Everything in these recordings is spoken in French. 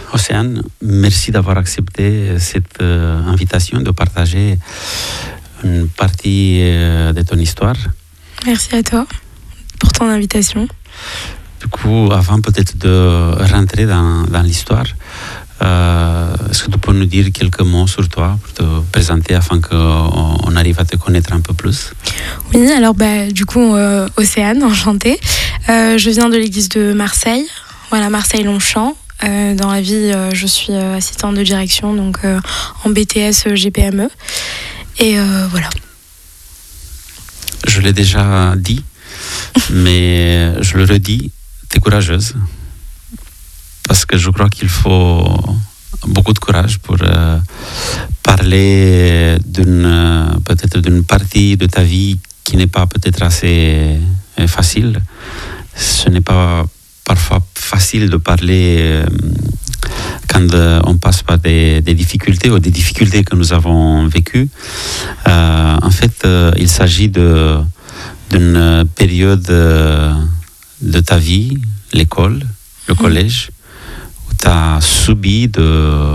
Océane, merci d'avoir accepté cette invitation de partager une partie de ton histoire. Merci à toi pour ton invitation. Du coup, avant peut-être de rentrer dans l'histoire, est-ce que tu peux nous dire quelques mots sur toi pour te présenter afin qu'on arrive à te connaître un peu plus? Oui, alors du coup, Océane, enchantée. Je viens de l'église de Marseille, voilà, Marseille-Longchamp. Dans la vie, je suis assistante de direction, donc en BTS GPME. Et voilà. Je l'ai déjà dit, mais je le redis, tu es courageuse. Parce que je crois qu'il faut beaucoup de courage pour parler peut-être d'une partie de ta vie qui n'est pas peut-être assez facile. Ce n'est pas parfois facile de parler quand on passe par des difficultés ou des difficultés que nous avons vécues. En fait, il s'agit d'une période de ta vie, l'école, le collège, où tu as subi de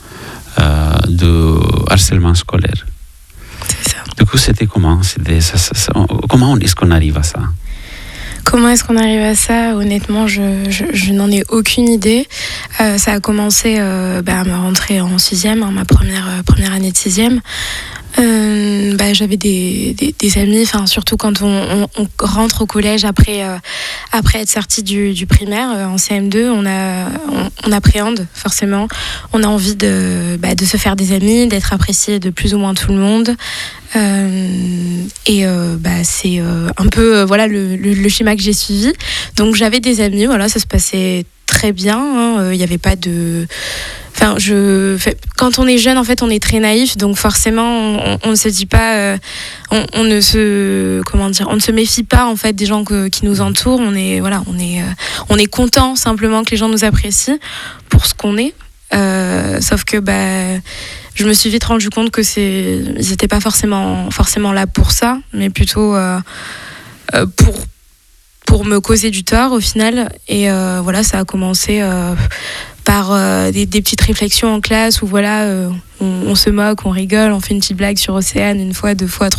harcèlement scolaire. C'est ça. Du coup, c'était comment? Comment est-ce qu'on arrive à ça? Comment est-ce qu'on arrive à ça? Honnêtement, je n'en ai aucune idée. Ça a commencé à ma rentrée en 6e, ma première année de 6e. J'avais des amis, surtout quand on rentre au collège après être sorti du primaire en CM2, on appréhende forcément, on a envie de se faire des amis, d'être apprécié de plus ou moins tout le monde. C'est un peu le schéma que j'ai suivi. Donc j'avais des amis, voilà, ça se passait très bien. Il n'y avait pas de... quand on est jeune, en fait, on est très naïf, donc forcément, on ne se dit pas, on ne se méfie pas en fait des gens qui nous entourent. On est content simplement que les gens nous apprécient pour ce qu'on est. Sauf que je me suis vite rendu compte que ils n'étaient pas forcément là pour ça, mais plutôt pour me causer du tort au final. Et ça a commencé par des petites réflexions en classe où on se moque, on rigole, on fait une petite blague sur Océane une fois, deux fois, trois